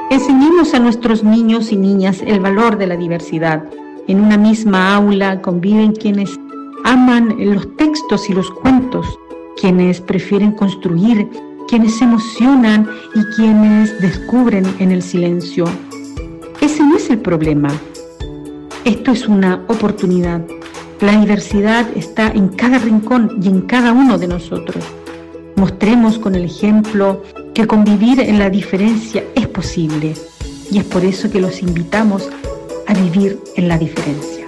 Enseñemos a nuestros niños y niñas el valor de la diversidad. En una misma aula conviven quienes aman los textos y los cuentos, quienes prefieren construir, quienes se emocionan y quienes descubren en el silencio. Ese no es el problema. Esto es una oportunidad. La diversidad está en cada rincón y en cada uno de nosotros. Mostremos con el ejemplo que convivir en la diferencia es posible, y es por eso que los invitamos a vivir en la diferencia.